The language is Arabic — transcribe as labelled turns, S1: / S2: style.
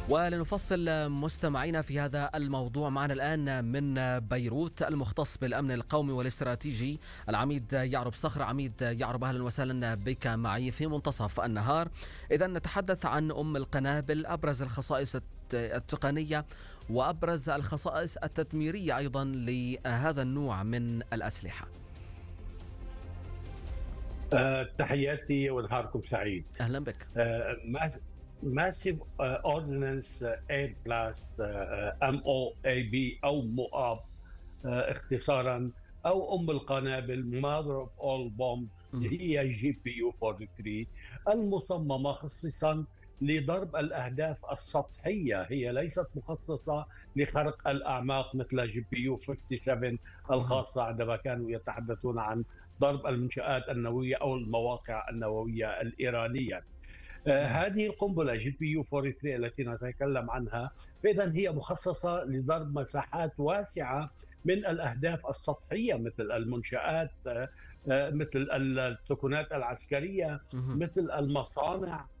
S1: ولنفصل مستمعينا في هذا الموضوع، معنا الآن من بيروت المختص بالأمن القومي والاستراتيجي العميد يعرب صخر. عميد يعرب، أهلا وسهلا بك معي في منتصف النهار. إذا نتحدث عن أم القنابل، أبرز الخصائص التقنية وأبرز الخصائص التدميرية أيضا لهذا النوع من الأسلحة.
S2: تحياتي ونهاركم سعيد.
S1: أهلا بك.
S2: ماسيف اوردنانس اير بلاست، MOAB أو مؤاب اختصارا، أو أم القنابل Mother of All Bombs، هي GPU 43 المصممة خصيصا لضرب الأهداف السطحية. هي ليست مخصصة لخرق الأعماق مثل GPU 57 الخاصة عندما كانوا يتحدثون عن ضرب المنشآت النووية أو المواقع النووية الإيرانية. هذه القنبلة GPU 43 التي نتكلم عنها، فإذا هي مخصصة لضرب مساحات واسعة من الأهداف السطحية مثل المنشآت، مثل التكونات العسكرية، مثل المصانع،